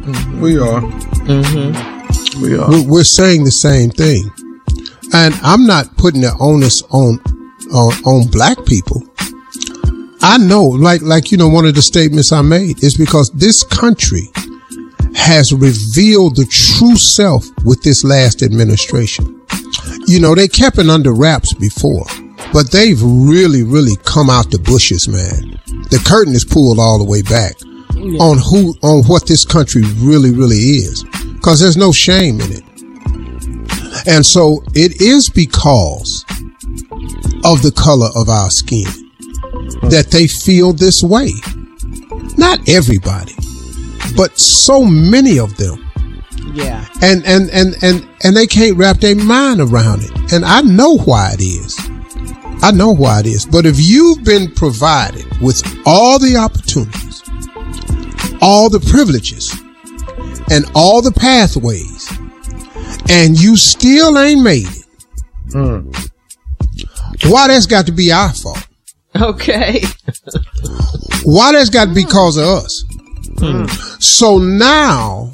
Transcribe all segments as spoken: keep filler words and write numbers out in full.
Mm-hmm. We are. Mm-hmm. We are. We're, we're saying the same thing. And I'm not putting the onus on, on, on black people. I know, like, like, you know, one of the statements I made is because this country has revealed the true self with this last administration. You know, they kept it under wraps before, but they've really, really come out the bushes, man. The curtain is pulled all the way back yeah. on who, on what this country really, really is, because there's no shame in it. And so it is because of the color of our skin that they feel this way. Not everybody, but so many of them. Yeah. And, and, and, and, and they can't wrap their mind around it. And I know why it is. I know why it is. But if you've been provided with all the opportunities, all the privileges, and all the pathways, and you still ain't made it, mm. why that's got to be our fault? Okay. Why that's got to be because of us? Mm. So now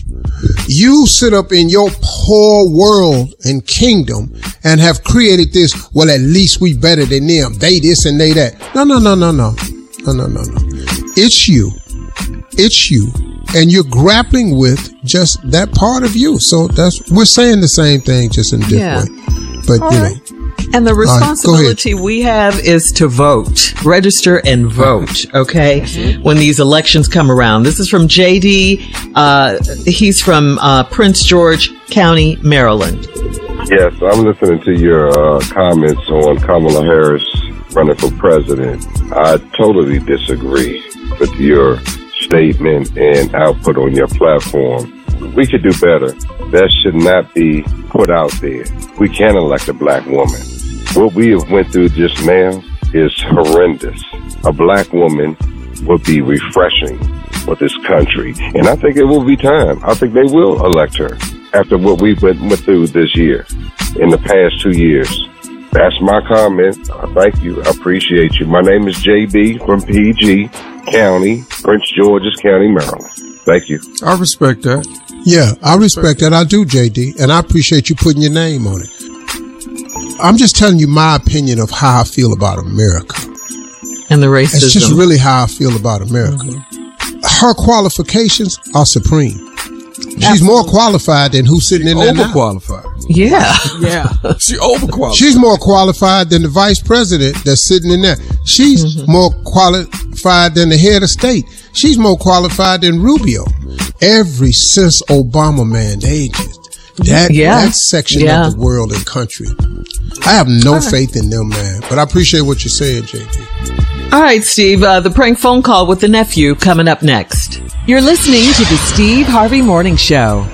you sit up in your poor world and kingdom and have created this, well, at least we better than them. They this and they that. No, no, no, no, no. No, no, no, no. It's you. It's you. And you're grappling with just that part of you. So that's, we're saying the same thing, just in a different yeah. way. But, all you right. know. And the responsibility right, we have is to vote, register and vote, okay, mm-hmm. when these elections come around. This is from J D. Uh, he's from uh, Prince George County, Maryland. Yes, I'm listening to your uh, comments on Kamala Harris running for president. I totally disagree with your statement and output on your platform. We could do better. That should not be put out there. We can elect a black woman. What we have went through just now is horrendous. A black woman would be refreshing for this country. And I think it will be time. I think they will elect her after what we went, went through this year, in the past two years. That's my comment. Uh, thank you. I appreciate you. My name is J B from P G County, Prince George's County, Maryland. Thank you. I respect that. Yeah, I respect that. I do, J D. And I appreciate you putting your name on it. I'm just telling you my opinion of how I feel about America. And the racism. It's just really how I feel about America. Mm-hmm. Her qualifications are supreme. She's Absolutely. more qualified than who's sitting She's in there now. Overqualified. Yeah. Yeah. She overqualified. She's more qualified than the vice president that's sitting in there. She's mm-hmm. more qualified than the head of state. She's more qualified than Rubio. Every since Obama, man, they just, that, yeah. that section yeah. of the world and country. I have no right. faith in them, man. But I appreciate what you're saying, J D. All right, Steve, uh, the prank phone call with the nephew coming up next. You're listening to the Steve Harvey Morning Show.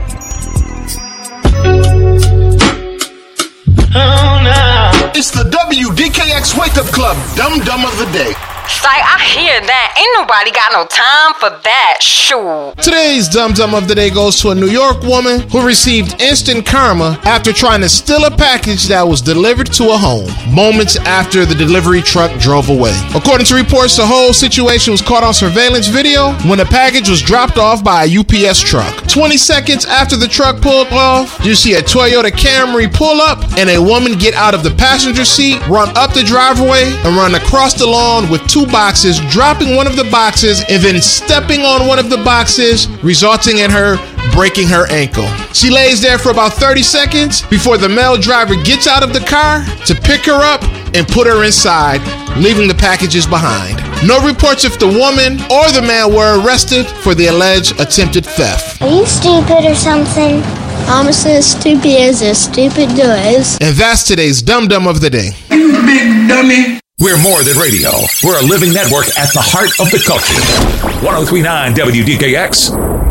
Oh, no. It's the W D K X Wake Up Club Dum Dum of the Day. Like, I hear that. Ain't nobody got no time for that. Shoot. Today's Dum Dum of the Day goes to a New York woman who received instant karma after trying to steal a package that was delivered to a home moments after the delivery truck drove away. According to reports, the whole situation was caught on surveillance video when the package was dropped off by a U P S truck. twenty seconds after the truck pulled off, you see a Toyota Camry pull up and a woman get out of the passenger seat, run up the driveway, and run across the lawn with two boxes, dropping one of the boxes and then stepping on one of the boxes, resulting in her breaking her ankle. She lays there for about thirty seconds before the male driver gets out of the car to pick her up and put her inside, leaving the packages behind. No reports if the woman or the man were arrested for the alleged attempted theft. Are you stupid or something? I'm as stupid as a stupid does. And that's today's Dum Dum of the Day. You big dummy. We're more than radio. We're a living network at the heart of the culture. ten thirty-nine W D K X.